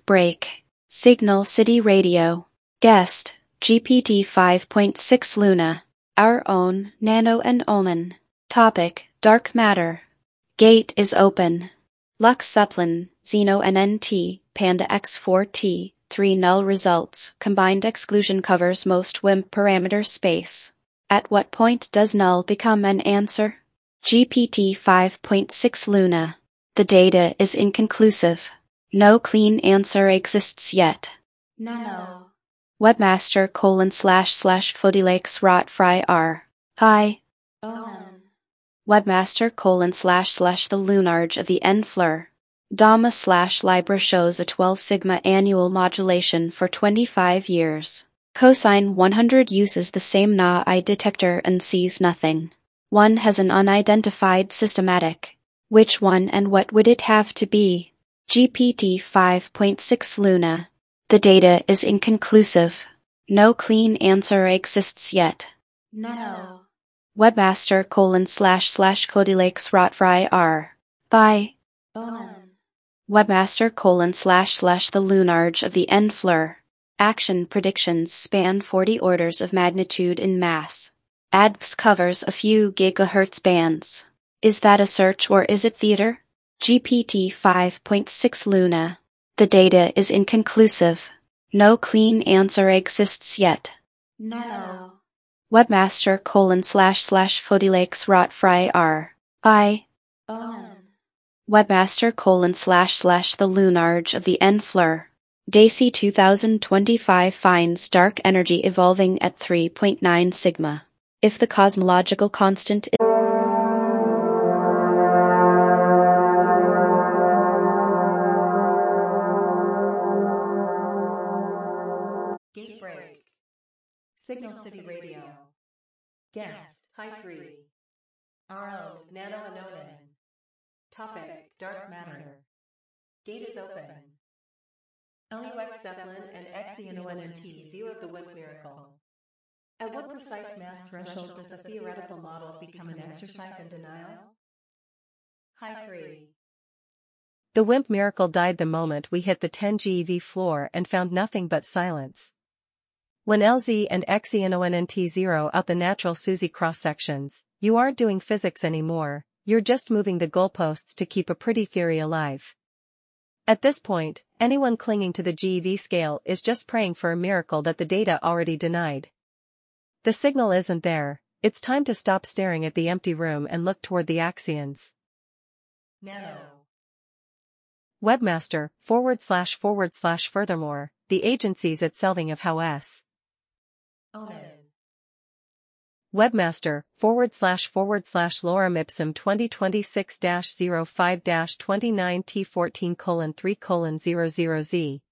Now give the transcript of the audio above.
break. Signal City Radio. Guest, GPT 5.6 Luna. Our own Nano and Omen. Topic, Dark Matter. Gate is open. Lux Zeppelin, Xeno NNT, Panda X4T, 3 null results. Combined exclusion covers most WIMP parameter space. At what point does null become an answer? GPT 5.6 Luna. The data is inconclusive. No clean answer exists yet. Nano. Webmaster : // rot fry r. Hi. Omen. Webmaster : / the Lunarge of the N-Fleur. Dama / Libra shows a 12 sigma annual modulation for 25 years. Cosine 100 uses the same Na-I detector and sees nothing. One has an unidentified systematic. Which one and what would it have to be? GPT 5.6 Luna. The data is inconclusive. No clean answer exists yet. Nano. Webmaster : / Codylakes Rotfry r. By Omen. Webmaster : / the Lunarge of the N-Fleur. Action predictions span 40 orders of magnitude in mass. ADPS covers a few gigahertz bands. Is that a search or is it theater? GPT 5.6 Luna. The data is inconclusive. No clean answer exists yet. Nano. Webmaster : / Codylakes Rotfry r. By Omen. Webmaster : / the Lunarge of the N-Fleur. DAISY 2025 finds dark energy evolving at 3.9 sigma. If the cosmological constant is Gate break. Signal City Radio. Guest, High 3. Our own Nano and Omen. Topic, Dark Matter. Gate is open. LUX Zeppelin and XENONNT zeroed the WIMP miracle. At what precise mass threshold does the theoretical model become an exercise in denial? High 3. The WIMP miracle died the moment we hit the 10 GeV floor and found nothing but silence. When LZ and XENONNT zero out the natural SUSY cross-sections, you aren't doing physics anymore, you're just moving the goalposts to keep a pretty theory alive. At this point, anyone clinging to the GeV scale is just praying for a miracle that the data already denied. The signal isn't there, it's time to stop staring at the empty room and look toward the axions. Nano. Webmaster : / furthermore, the agencies at Selving of How S. Omen. Webmaster : / Lorem Ipsum 2026-05-29 T14:3:00Z